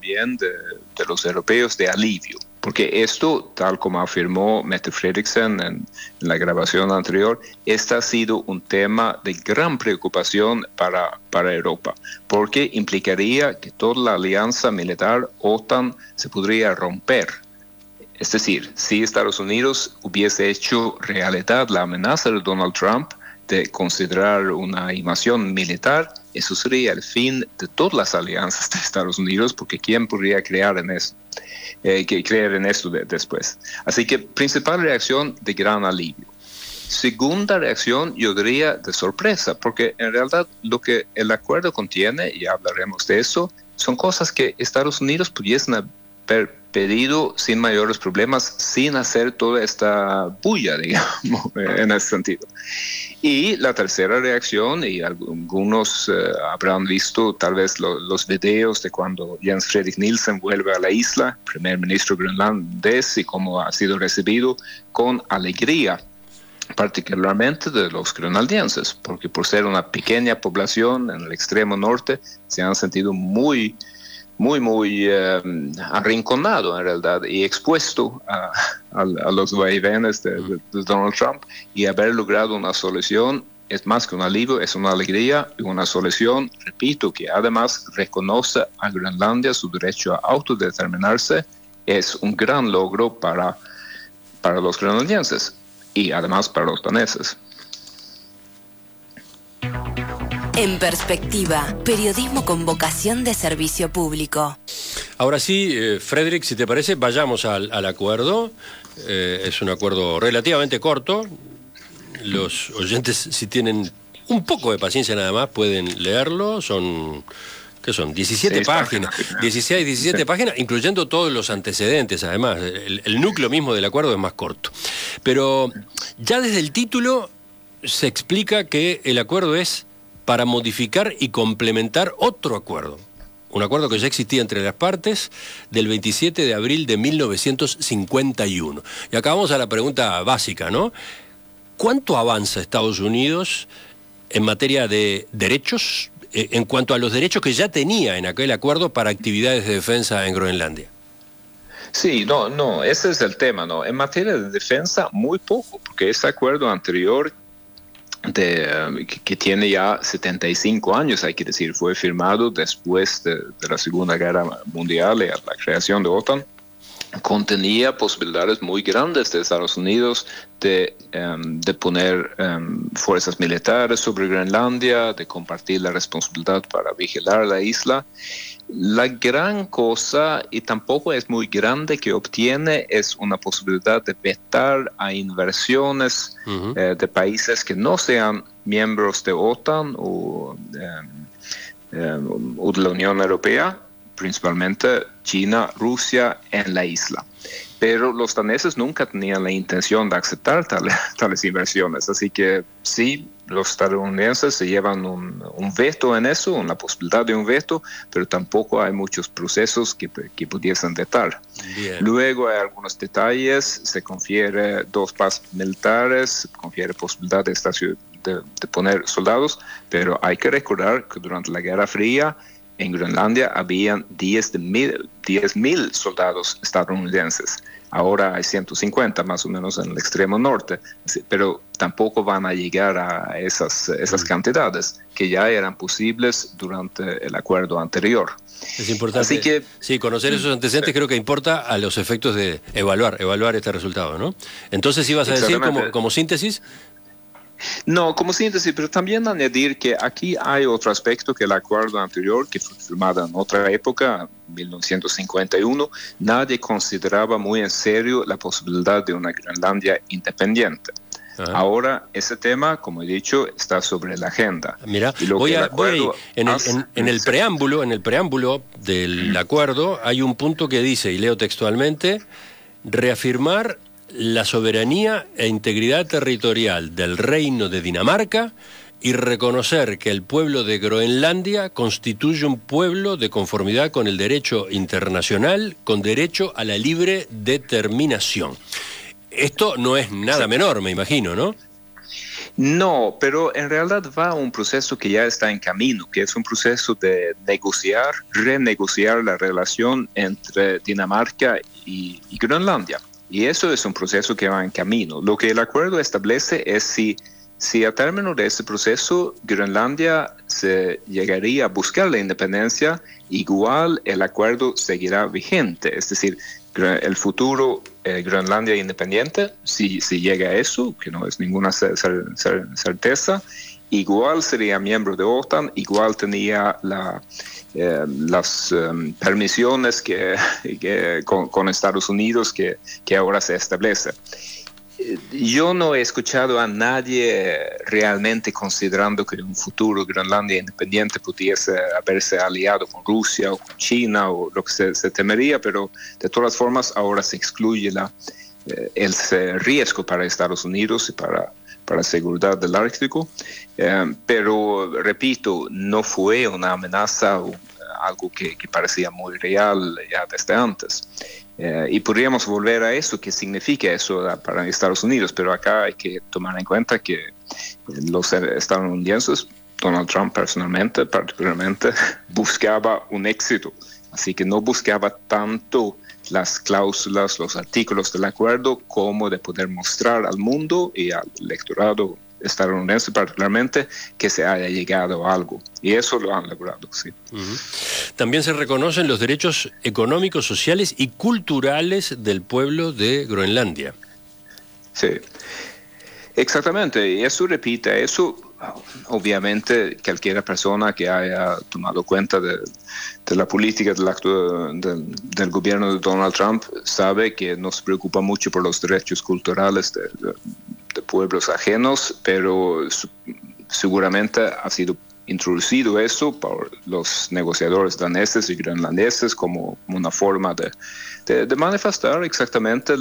también de los europeos de alivio, porque esto, tal como afirmó Mette Frederiksen en la grabación anterior, este ha sido un tema de gran preocupación para Europa, porque implicaría que toda la alianza militar OTAN se podría romper. Es decir, si Estados Unidos hubiese hecho realidad la amenaza de Donald Trump de considerar una invasión militar, eso sería el fin de todas las alianzas de Estados Unidos, porque ¿quién podría creer en eso? Después? Así que principal reacción de gran alivio. Segunda reacción, yo diría, de sorpresa, porque en realidad lo que el acuerdo contiene, y hablaremos de eso, son cosas que Estados Unidos pudiesen haber pedido sin mayores problemas, sin hacer toda esta bulla, digamos, en ese sentido. Y la tercera reacción, y algunos habrán visto tal vez los videos de cuando Jens Frederik Nielsen vuelve a la isla, primer ministro groenlandés, y cómo ha sido recibido con alegría, particularmente de los groenlandenses, porque por ser una pequeña población en el extremo norte, se han sentido muy arrinconado en realidad y expuesto a los vaivenes de Donald Trump, y haber logrado una solución es más que un alivio, es una alegría y una solución, repito, que además reconoce a Groenlandia su derecho a autodeterminarse. Es un gran logro para los groenlandenses y además para los daneses. En Perspectiva, periodismo con vocación de servicio público. Ahora sí, Frederick, si te parece, vayamos al acuerdo. Es un acuerdo relativamente corto. Los oyentes, si tienen un poco de paciencia nada más, pueden leerlo. ¿Qué son? 17 páginas. 17 páginas, incluyendo todos los antecedentes, además. El núcleo mismo del acuerdo es más corto. Pero ya desde el título se explica que el acuerdo es para modificar y complementar otro acuerdo. Un acuerdo que ya existía entre las partes del 27 de abril de 1951. Y acá vamos a la pregunta básica, ¿no? ¿Cuánto avanza Estados Unidos en materia de derechos, en cuanto a los derechos que ya tenía en aquel acuerdo para actividades de defensa en Groenlandia? Sí, no, ese es el tema, ¿no? En materia de defensa, muy poco, porque ese acuerdo anterior que tiene ya 75 años, hay que decir, fue firmado después de la Segunda Guerra Mundial y la creación de OTAN, contenía posibilidades muy grandes de Estados Unidos de poner fuerzas militares sobre Groenlandia, de compartir la responsabilidad para vigilar la isla. La gran cosa, y tampoco es muy grande, que obtiene es una posibilidad de vetar a inversiones de países que no sean miembros de OTAN o de la Unión Europea, principalmente China, Rusia, en la isla. Pero los daneses nunca tenían la intención de aceptar tales inversiones, así que sí, los estadounidenses se llevan un veto en eso, una posibilidad de un veto, pero tampoco hay muchos procesos que pudiesen vetar. Bien. Luego hay algunos detalles, se confiere 2 bases militares, confiere posibilidad de poner soldados, pero hay que recordar que durante la Guerra Fría en Groenlandia habían 10.000 soldados estadounidenses. Ahora hay 150 más o menos en el extremo norte, pero tampoco van a llegar a esas cantidades que ya eran posibles durante el acuerdo anterior. Es importante. Así que, sí, conocer esos antecedentes creo que importa a los efectos de evaluar este resultado, ¿no? Entonces, ibas a decir como síntesis. No, como síntesis, pero también añadir que aquí hay otro aspecto que el acuerdo anterior, que fue firmado en otra época, 1951, nadie consideraba muy en serio la posibilidad de una Groenlandia independiente. Ajá. Ahora, ese tema, como he dicho, está sobre la agenda. Mira, en el preámbulo del acuerdo hay un punto que dice, y leo textualmente, reafirmar la soberanía e integridad territorial del Reino de Dinamarca y reconocer que el pueblo de Groenlandia constituye un pueblo de conformidad con el derecho internacional, con derecho a la libre determinación. Esto no es nada menor, me imagino, ¿no? No, pero en realidad va a un proceso que ya está en camino, que es un proceso de renegociar la relación entre Dinamarca y Groenlandia. Y eso es un proceso que va en camino. Lo que el acuerdo establece es si a término de ese proceso Groenlandia se llegaría a buscar la independencia, igual el acuerdo seguirá vigente. Es decir, el futuro Groenlandia independiente, si llega a eso, que no es ninguna certeza, igual sería miembro de OTAN, igual tenía las permisiones con Estados Unidos que ahora se establece. Yo no he escuchado a nadie realmente considerando que en un futuro Groenlandia independiente pudiese haberse aliado con Rusia o con China o lo que se temería, pero de todas formas ahora se excluye el riesgo para Estados Unidos y para la seguridad del Ártico. Pero, repito, no fue una amenaza o algo que parecía muy real ya desde antes. Y podríamos volver a eso, qué significa eso para Estados Unidos, pero acá hay que tomar en cuenta que los estadounidenses, Donald Trump personalmente, particularmente, buscaba un éxito, así que no buscaba tanto las cláusulas, los artículos del acuerdo, como de poder mostrar al mundo y al electorado estadounidense particularmente que se haya llegado a algo. Y eso lo han logrado, sí. Uh-huh. También se reconocen los derechos económicos, sociales y culturales del pueblo de Groenlandia. Sí, exactamente. Y eso repite, eso obviamente cualquier persona que haya tomado cuenta de la política del gobierno de Donald Trump sabe que nos preocupa mucho por los derechos culturales de pueblos ajenos, pero seguramente ha sido introducido eso por los negociadores daneses y groenlandeses como una forma de manifestar exactamente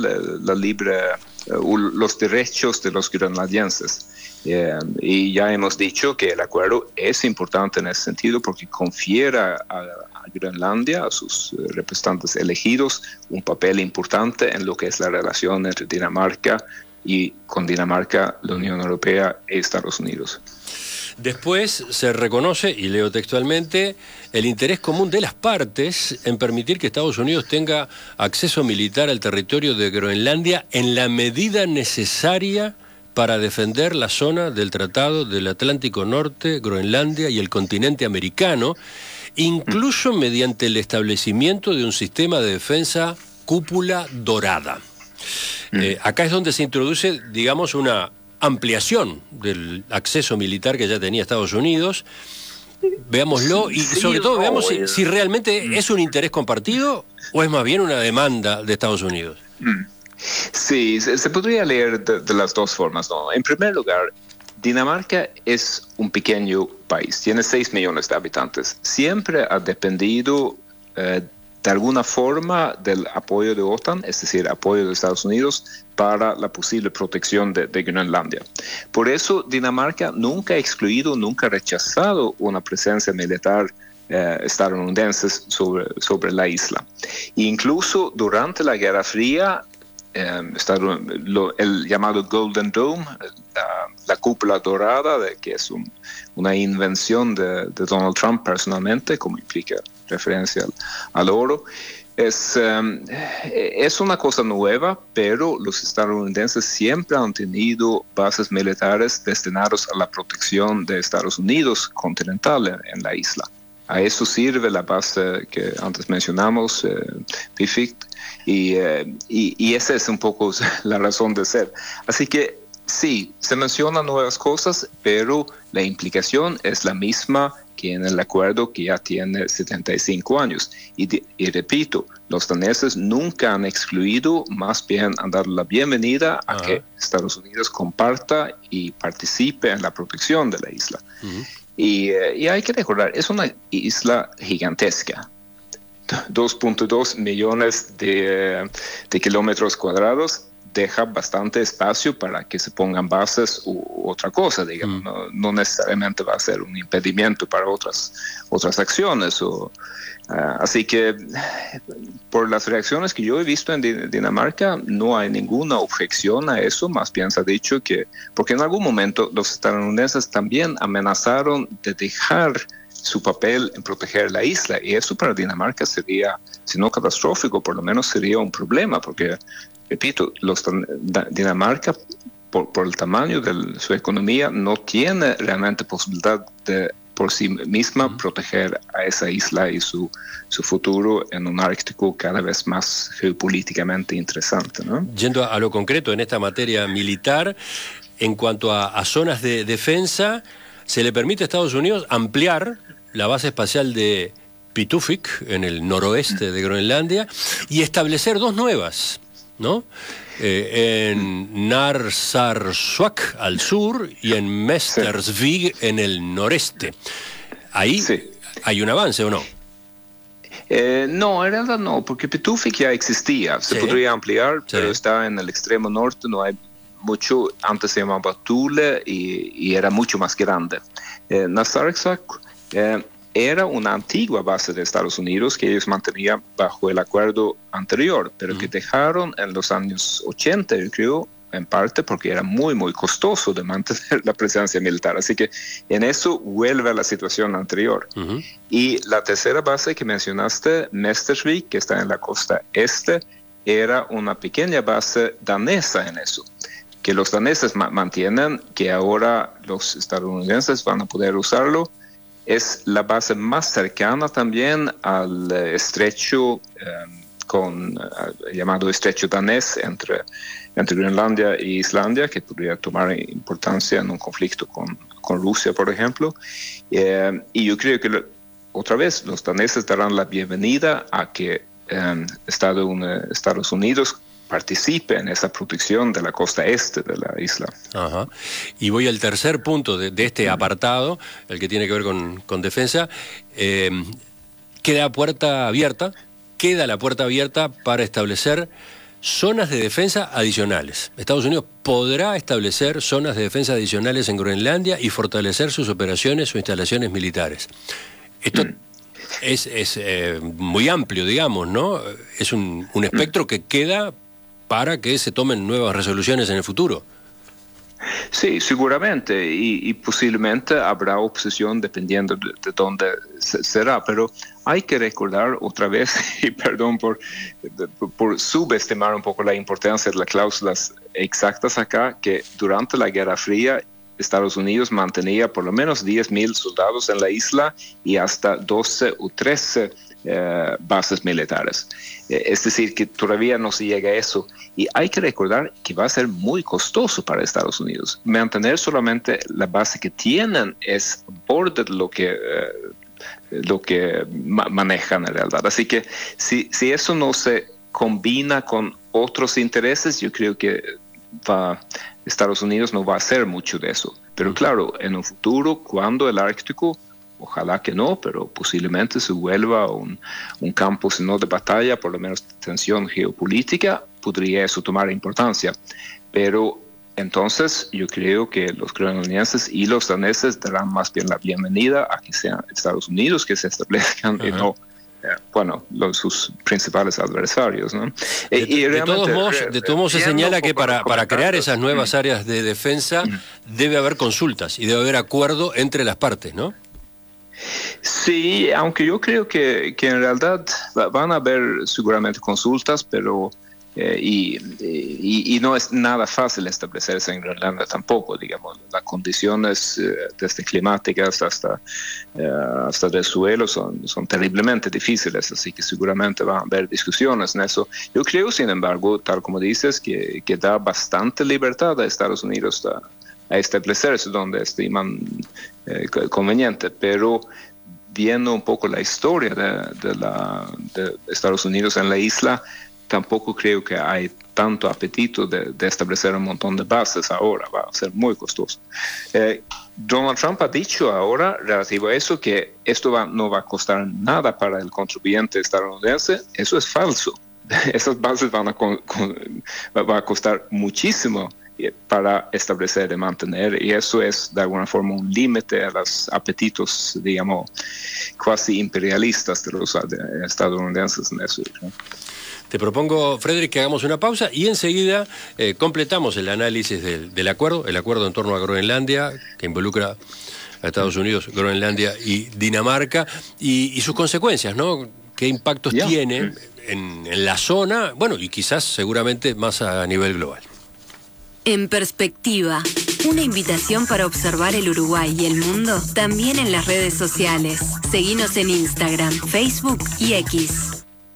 los derechos de los groenlandenses. Y ya hemos dicho que el acuerdo es importante en ese sentido porque confiere a Groenlandia, a sus representantes elegidos, un papel importante en lo que es la relación entre Dinamarca y con Dinamarca, la Unión Europea y Estados Unidos. Después se reconoce, y leo textualmente, el interés común de las partes en permitir que Estados Unidos tenga acceso militar al territorio de Groenlandia en la medida necesaria para defender la zona del Tratado del Atlántico Norte, Groenlandia y el continente americano, incluso mediante el establecimiento de un sistema de defensa cúpula dorada. Acá es donde se introduce, digamos, una ampliación del acceso militar que ya tenía Estados Unidos. Veámoslo y sobre todo veamos si realmente es un interés compartido o es más bien una demanda de Estados Unidos. Sí, se podría leer de las dos formas, ¿no? En primer lugar, Dinamarca es un pequeño país, tiene 6 millones de habitantes. Siempre ha dependido de alguna forma del apoyo de OTAN, es decir, apoyo de Estados Unidos para la posible protección de Groenlandia. Por eso Dinamarca nunca ha excluido, nunca ha rechazado una presencia militar estadounidense sobre la isla. E incluso durante la Guerra Fría, el llamado Golden Dome, la cúpula dorada, que es una invención de Donald Trump personalmente, como implica referencia al oro, es una cosa nueva, pero los estadounidenses siempre han tenido bases militares destinadas a la protección de Estados Unidos continental en la isla. A eso sirve la base que antes mencionamos, PFIC, y esa es un poco la razón de ser. Así que sí, se mencionan nuevas cosas, pero la implicación es la misma que en el acuerdo que ya tiene 75 años. Y repito, los daneses nunca han excluido, más bien han dado la bienvenida a que Estados Unidos comparta y participe en la protección de la isla. Y hay que recordar, es una isla gigantesca. 2.2 millones de kilómetros cuadrados deja bastante espacio para que se pongan bases u otra cosa, digamos. No necesariamente va a ser un impedimento para otras acciones. Así que por las reacciones que yo he visto en Dinamarca, no hay ninguna objeción a eso, más bien se ha dicho que, porque en algún momento los estadounidenses también amenazaron de dejar su papel en proteger la isla, y eso para Dinamarca sería, si no catastrófico, por lo menos sería un problema, porque, repito, Dinamarca, por el tamaño de su economía, no tiene realmente posibilidad de por sí misma proteger a esa isla y su futuro en un Ártico cada vez más geopolíticamente interesante, ¿no? Yendo a lo concreto en esta materia militar, en cuanto a zonas de defensa, se le permite a Estados Unidos ampliar la base espacial de Pitufik, en el noroeste de Groenlandia, y establecer 2 nuevas, ¿no? En Narsarsuaq al sur y en Mestersvig en el noreste. Ahí hay un avance, ¿o no? No, en realidad no, porque Pitufik ya existía. Se podría ampliar, pero está en el extremo norte, no hay mucho. Antes se llamaba Thule y era mucho más grande. Narsarsuaq era una antigua base de Estados Unidos que ellos mantenían bajo el acuerdo anterior, pero que dejaron en los años 80, yo creo, en parte porque era muy, muy costoso de mantener la presencia militar. Así que en eso vuelve a la situación anterior. Y la tercera base que mencionaste, Mestersvik, que está en la costa este, era una pequeña base danesa en eso, que los daneses mantienen, que ahora los estadounidenses van a poder usarlo. Es la base más cercana también al estrecho llamado estrecho danés entre Groenlandia e Islandia, que podría tomar importancia en un conflicto con Rusia, por ejemplo. Y yo creo que otra vez los daneses darán la bienvenida a que Estados Unidos participe en esa protección de la costa este de la isla. Ajá. Y voy al tercer punto de este apartado, el que tiene que ver con defensa. Queda la puerta abierta para establecer zonas de defensa adicionales. Estados Unidos podrá establecer zonas de defensa adicionales en Groenlandia y fortalecer sus operaciones o instalaciones militares. Esto es muy amplio, digamos, ¿no? Es un espectro que queda para que se tomen nuevas resoluciones en el futuro. Sí, seguramente, y posiblemente habrá oposición dependiendo de dónde será, pero hay que recordar otra vez, y perdón por subestimar un poco la importancia de las cláusulas exactas acá, que durante la Guerra Fría Estados Unidos mantenía por lo menos 10,000 soldados en la isla y hasta 12 o 13 bases militares. Es decir, que todavía no se llega a eso. Y hay que recordar que va a ser muy costoso para Estados Unidos. Mantener solamente la base que tienen es borde de lo que manejan en realidad. Así que si eso no se combina con otros intereses, yo creo que Estados Unidos no va a hacer mucho de eso. Pero claro, en un futuro, cuando el Ártico, ojalá que no, pero posiblemente se vuelva un campo, si no de batalla, por lo menos de tensión geopolítica, podría eso tomar importancia. Pero entonces yo creo que los groenlandeses y los daneses darán más bien la bienvenida a que sean Estados Unidos que se establezcan y no sus principales adversarios, ¿no? De todos modos se señala que para crear esas nuevas áreas de defensa debe haber consultas y debe haber acuerdo entre las partes, ¿no? Sí, aunque yo creo que en realidad van a haber seguramente consultas, pero y no es nada fácil establecerse en Groenlandia tampoco, digamos. Las condiciones desde climáticas hasta del suelo son terriblemente difíciles, así que seguramente van a haber discusiones en eso. Yo creo, sin embargo, tal como dices, que da bastante libertad a Estados Unidos a establecerse donde estiman conveniente, pero viendo un poco la historia de Estados Unidos en la isla, tampoco creo que hay tanto apetito de establecer un montón de bases ahora, va a ser muy costoso. Donald Trump ha dicho ahora, relativo a eso, que esto no va a costar nada para el contribuyente estadounidense. Eso es falso. Esas bases va a costar muchísimo para establecer y mantener, y eso es de alguna forma un límite a los apetitos, digamos, casi imperialistas de los estadounidenses en eso, ¿no? Te propongo, Frederick, que hagamos una pausa y enseguida completamos el análisis del acuerdo, el acuerdo en torno a Groenlandia, que involucra a Estados Unidos, Groenlandia y Dinamarca, y sus consecuencias, ¿no? ¿Qué impactos tiene en la zona? Bueno, y quizás seguramente más a nivel global. En Perspectiva, una invitación para observar el Uruguay y el mundo también en las redes sociales. Seguinos en Instagram, Facebook y X.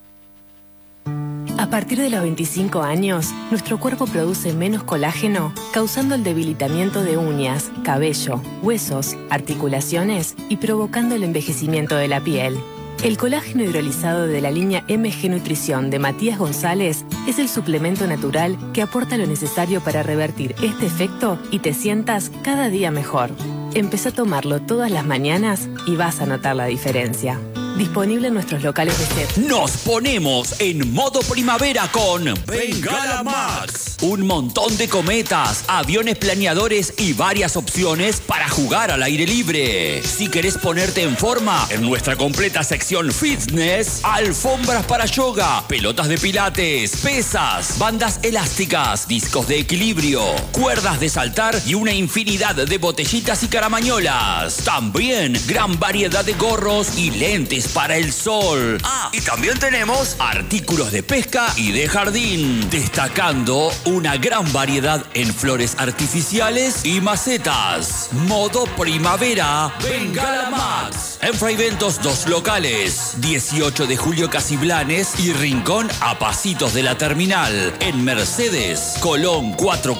A partir de los 25 años, nuestro cuerpo produce menos colágeno, causando el debilitamiento de uñas, cabello, huesos, articulaciones y provocando el envejecimiento de la piel. El colágeno hidrolizado de la línea MG Nutrición de Matías González es el suplemento natural que aporta lo necesario para revertir este efecto y te sientas cada día mejor. Empezá a tomarlo todas las mañanas y vas a notar la diferencia. Disponible en nuestros locales de SED. Nos ponemos en modo primavera con Bengala Max. Un montón de cometas, aviones planeadores y varias opciones para jugar al aire libre. Si querés ponerte en forma, en nuestra completa sección fitness, alfombras para yoga, pelotas de pilates, pesas, bandas elásticas, discos de equilibrio, cuerdas de saltar y una infinidad de botellitas y caramañolas. También gran variedad de gorros y lentes para el sol. Y también tenemos artículos de pesca y de jardín, destacando una gran variedad en flores artificiales y macetas. Modo primavera, Bengala Max. En Fraiventos, 2 locales, 18 de Julio Casiblanes y Rincón a pasitos de la terminal. En Mercedes, Colón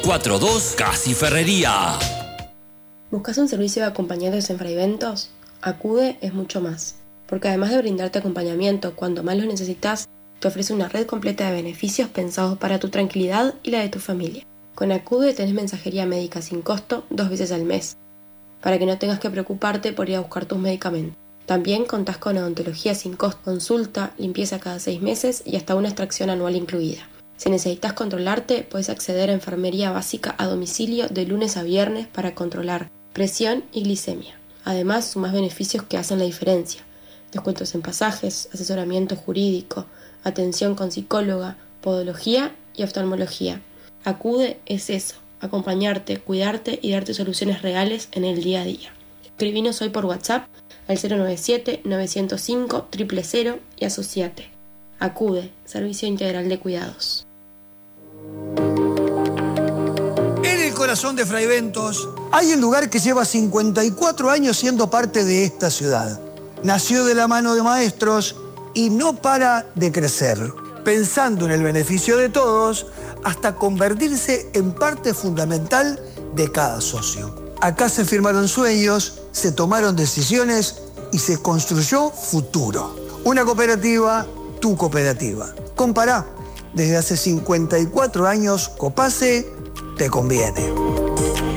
442, Casi Ferrería. ¿Buscas un servicio de acompañantes en Fraiventos? Acude es mucho más, porque además de brindarte acompañamiento cuando más lo necesitas, te ofrece una red completa de beneficios pensados para tu tranquilidad y la de tu familia. Con Acude tenés mensajería médica sin costo 2 veces al mes, para que no tengas que preocuparte por ir a buscar tus medicamentos. También contás con odontología sin costo, consulta, limpieza cada 6 meses y hasta una extracción anual incluida. Si necesitas controlarte, puedes acceder a enfermería básica a domicilio de lunes a viernes para controlar presión y glicemia. Además, sumás beneficios que hacen la diferencia: descuentos en pasajes, asesoramiento jurídico, atención con psicóloga, podología y oftalmología. Acude es eso, acompañarte, cuidarte y darte soluciones reales en el día a día. Escribinos hoy por WhatsApp al 097-905-000 y asociate. Acude, Servicio Integral de Cuidados. En el corazón de Fraiventos hay un lugar que lleva 54 años siendo parte de esta ciudad. Nació de la mano de maestros y no para de crecer, pensando en el beneficio de todos hasta convertirse en parte fundamental de cada socio. Acá se firmaron sueños, se tomaron decisiones y se construyó futuro. Una cooperativa, tu cooperativa. Compará, desde hace 54 años Copase te conviene.